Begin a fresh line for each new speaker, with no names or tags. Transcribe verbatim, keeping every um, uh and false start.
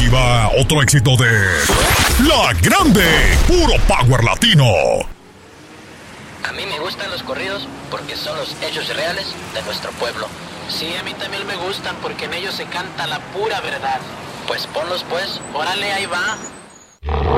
va otro éxito de La Grande, puro power latino.
A mí me gustan los corridos porque son los hechos reales de nuestro pueblo. Sí, a mí también me gustan porque en ellos se canta la pura verdad. Pues ponlos pues, órale, ahí va.